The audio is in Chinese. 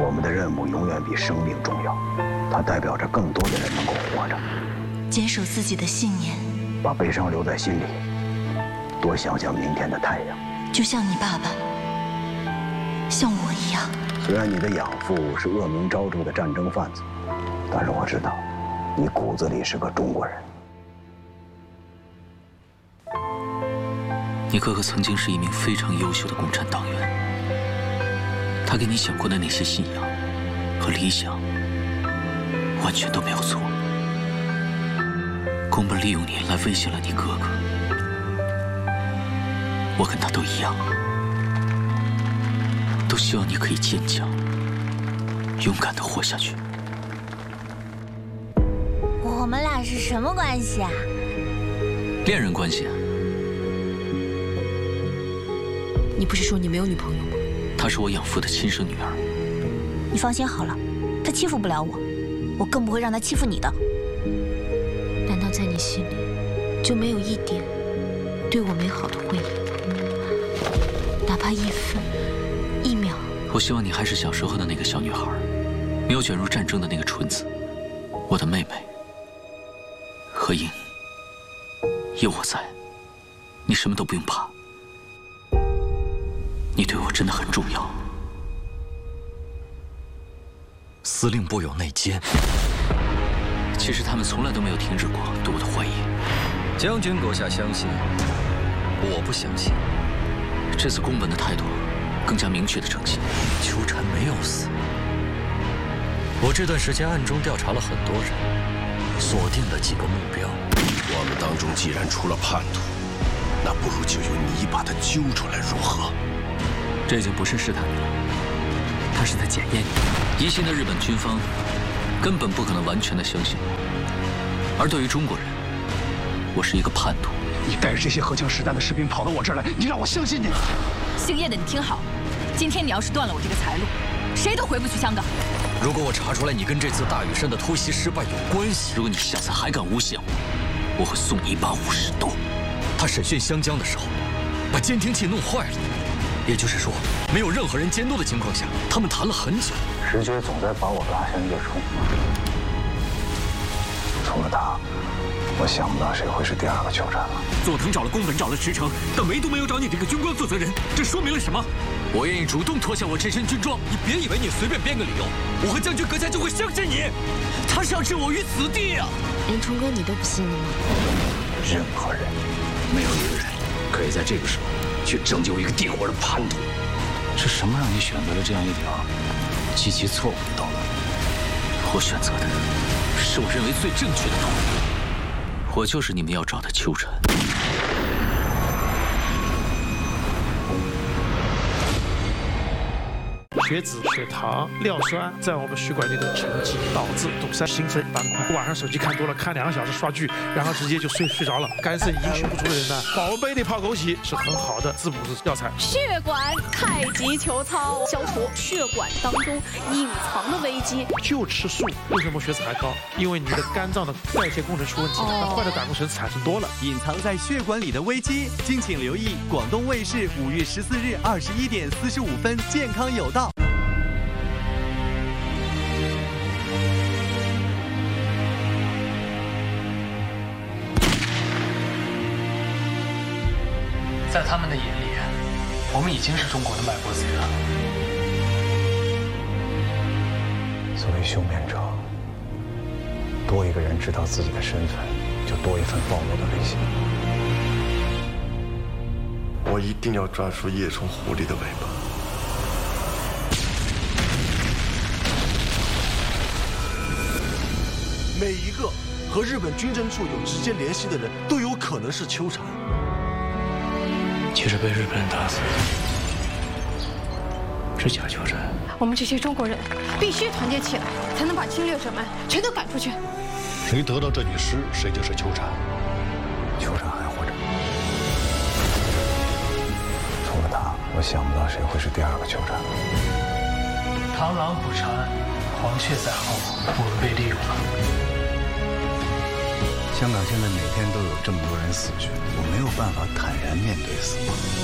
我们的任务永远比生命重要，它代表着更多的人能够活着。 坚守自己的信念， 把悲伤留在心里，多想想明天的太阳。 就像你爸爸，像我一样。 虽然你的养父是恶名昭著的战争贩子，但是我知道，你骨子里是个中国人。 你哥哥曾经是一名非常优秀的共产党员，他给你讲过的那些信仰和理想，完全都没有错。宫本利用你来威胁了你哥哥，我跟他都一样，都希望你可以坚强、勇敢地活下去。 我们俩是什么关系啊？ 恋人关系啊。 你不是说你没有女朋友吗？ 她是我养父的亲生女儿。 你放心好了，他欺负不了我，我更不会让他欺负你的。 难道在你心里就没有一点对我美好的回忆？哪怕1分、1秒？ 我希望你还是小时候的那个小女孩，没有卷入战争的那个纯子。我的妹妹何英，有我在，你什么都不用怕。你对我真的很重要。 司令部有内奸， 其实他们从来都没有停止过对我的怀疑。 将军阁下相信，我不相信。 这次宫本的态度更加明确地呈现， 秋蝉没有死。我这段时间暗中调查了很多人，锁定了几个目标。 我们当中既然出了叛徒，那不如就由你把他揪出来，如何？ 这已经不是试探你了，他是在检验你。疑心的日本军方根本不可能完全的相信我，而对于中国人，我是一个叛徒。 你带着这些荷枪实弹的士兵跑到我这儿来，你让我相信你？ 姓叶的，你听好，今天你要是断了我这个财路，谁都回不去香港。 如果我查出来你跟这次大屿山的偷袭失败有关系， 如果你下次还敢诬陷我，我会送你一把50度。 他审讯湘江的时候，把监听器弄坏了。也就是说，没有任何人监督的情况下，他们谈了很久。 直觉总在把我拉向叶冲，除了他，我想不到谁会是第2个秋蝉了。 佐藤找了宫本，找了池城，但唯独没有找你这个军官负责人，这说明了什么？ 我愿意主动脱下我这身军装。 你别以为你随便编个理由，我和将军阁下就会相信你。 他是要置我于死地啊！ 连冲哥你都不信了吗？ 任何人，没有一个人可以在这个时候去拯救一个帝国的叛徒。 是什么让你选择了这样一条极其错误的道路？我选择的是我认为最正确的道路。我就是你们要找的秋蝉。 血脂、血糖、尿酸在我们血管内的沉积，导致堵塞心肺斑块。晚上手机看多了，看2个小时刷剧，然后直接就睡着了。肝肾阴血不足的人呢，保温杯里泡枸杞是很好的滋补的药材。 血管太极球操，消除血管当中隐藏的危机。 就吃素，为什么血脂还高？因为你的肝脏的代谢功能出问题，那坏的胆固醇产生多了。 隐藏在血管里的危机，敬请留意广东卫视5月14日21点45分，健康有道。 在他们的眼里，我们已经是中国的卖国贼了。 作为休眠者，多一个人知道自己的身份，就多一份暴露的危险。 我一定要抓住叶虫狐狸的尾巴。 每一个和日本军政处有直接联系的人都有可能是秋蝉。 其实被日本人打死是假秋蝉。 我们这些中国人必须团结起来，才能把侵略者们全都赶出去。 谁得到这具尸，谁就是秋蝉。 秋蝉还活着，除了他，我想不到谁会是第2个秋蝉。 螳螂捕蝉，黄雀在后，我们被利用了。 香港现在每天都有这么多人死去，我没有办法坦然面对死亡。